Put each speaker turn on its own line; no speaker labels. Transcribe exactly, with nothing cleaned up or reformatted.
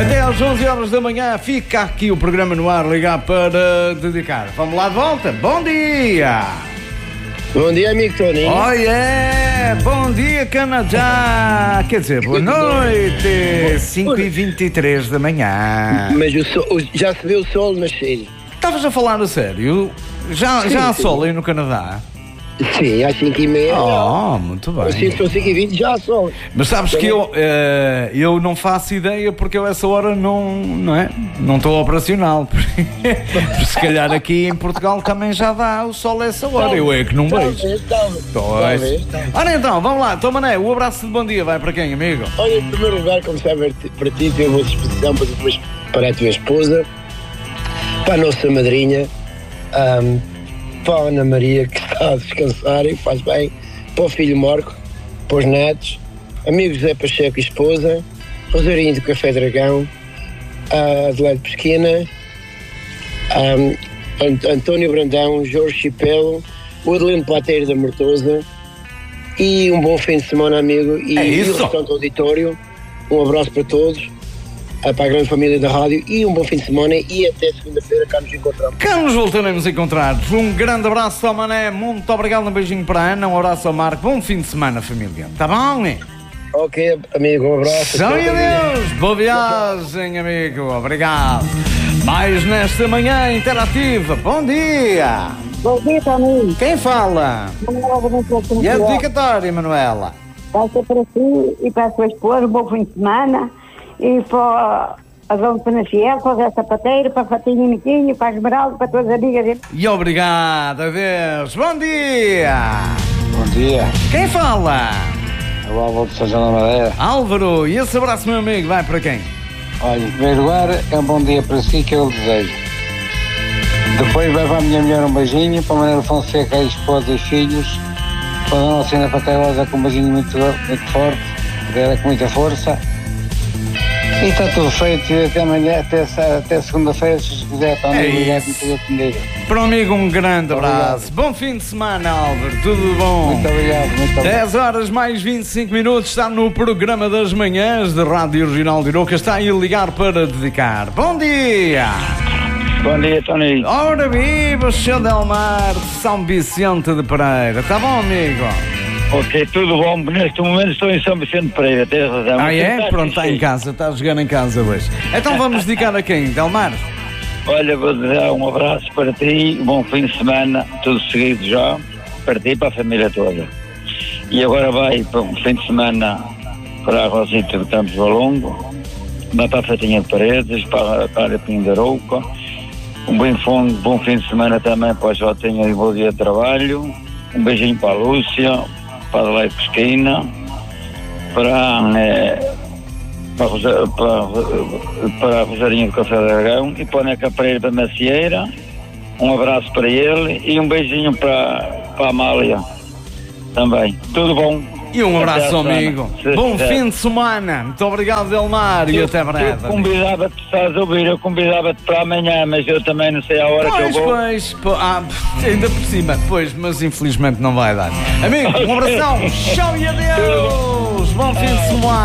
Até às onze horas da manhã fica aqui o programa no ar, ligar para dedicar. Vamos lá de volta. Bom dia!
Bom dia, amigo Toninho.
Oh yeah! Bom dia, Canadá! Quer dizer, boa noite! cinco e vinte e três da manhã.
Mas o sol, já se vê o sol nascer.
Estavas a falar a sério? Já,
Sim,
já há
sim.
sol aí no Canadá?
Sim, às cinco e meia.
Oh, muito bem.
Assim, são cinco e vinte, já há sol.
Mas sabes que eu, eh, eu não faço ideia porque eu a essa hora não, não é? Não estou operacional. Se calhar aqui em Portugal também já dá o sol a essa hora. Eu é que não vejo.
Talvez, talvez.
Pois.
Talvez, talvez.
Ora então, vamos lá. Toma, Mané, o abraço de bom dia vai para quem, amigo?
Olha, em primeiro lugar, como sabe, para ti, tenho uma disposição para, depois, para a tua esposa, para a nossa madrinha, ahm, para a Ana Maria, que está a descansar e faz bem, para o filho Marco, para os netos, amigo José Pacheco e esposa, Rosarinho do Café Dragão, a Adelaide Pesquina, ahm, Ant- António Brandão, Jorge Chipelo, o Adelino Plateiro da Mortosa, e um bom fim de semana, amigo, e,
É
e o
isso.
restante auditório. Um abraço para todos, ah, para a grande família da rádio, e um bom fim de semana, e até segunda-feira cá nos encontramos.
Cá nos voltaremos a encontrar. Um grande abraço ao Mané, muito obrigado, um beijinho para a Ana, um abraço ao Marco, bom fim de semana, família. Tá bom, né?
Ok, amigo, um abraço.
São e
Até amanhã.
adeus, boa viagem, amigo, obrigado. Mais nesta manhã interativa, bom dia.
Bom dia, Toninho.
Quem fala? E a dedicatória, Manuela?
Vai ser para si e para a sua esposa, um bom fim de semana. E para a Dona Penafiel, para o Zé Sapateiro, para a Fatinha e Miquinho, para a Esmeralda, para todas as amigas.
E obrigado, adeus, bom dia.
Bom dia,
Quem fala?
é o Álvaro de São João da Madeira.
Álvaro, e esse abraço, meu amigo, vai para quem?
Olha, em primeiro lugar, é um bom dia para si que eu lhe desejo. Depois vai para a minha mulher um beijinho, para a Manuela Fonseca, a esposa e filhos, para a Dona Cena Patagosa com um beijinho muito, muito forte, dela com muita força. E está tudo feito, e até amanhã, até, até segunda-feira, se quiser, está
É
no lugar
isso.
que eu te diga.
Para o amigo um grande
Obrigado.
abraço. Bom fim de semana, Álvaro, tudo bom?
Muito obrigado, muito obrigado.
dez horas mais vinte e cinco minutos, está no programa das manhãs da Rádio Regional de Iroca, está aí a ligar para dedicar. Bom dia!
Bom dia, Toninho.
Ora viva, Seu Delmar de São Vicente de Pereira, está bom, amigo?
Ok, tudo bom. Neste momento estou em São Vicente de Pereira, tens razão.
Ah é?
Está
Pronto, está em casa, está a jogar em casa hoje. Então vamos dedicar a quem, Delmar?
Olha, vou dar um abraço para ti, um bom fim de semana, tudo seguido já, para ti e para a família toda. E agora vai para um fim de semana para a Rosita de Campos Valongo, vai para a Fatinha de Paredes, para a Cara Pinho da Arouca. Um bom, fim, bom fim de semana também para a Jotinha e bom dia de trabalho. Um beijinho para a Lúcia, para a Adelaide Pesquina, para, eh, para, a Rosa, para, para a Rosarinha do Café Dragão e para a Neca Pereira da Macieira. Um abraço para ele e um beijinho para, para a Amália também. Tudo bom?
E um
Até
abraço,
à semana,
amigo.
se
Bom
quiser.
fim de semana. Muito obrigado, Delmar, e
Eu-
até breve.
Eu convidava-te, estás a ouvir, eu convidava-te para amanhã, mas eu também não sei a hora que eu
Pois,
vou.
pois, po- ah, ainda por cima, pois, mas infelizmente não vai dar. Amigo, um abração, tchau e adeus, bom fim de semana.